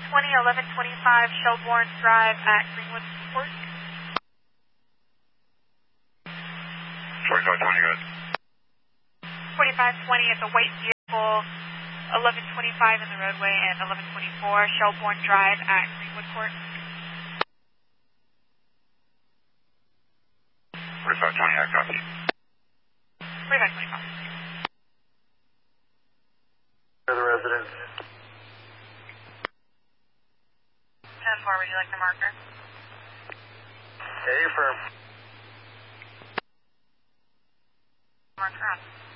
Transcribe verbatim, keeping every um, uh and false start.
twenty, eleven twenty-five Shelbourne Drive at Greenwood Court. twenty-five twenty, good. twenty-five twenty at the white vehicle, eleven twenty-five in the roadway, and eleven twenty-four Shelbourne Drive at Greenwood Court. twenty-five twenty, I copy. twenty-five twenty-five. Where are the residents? ten four, would you like the marker? A firm. Marker on.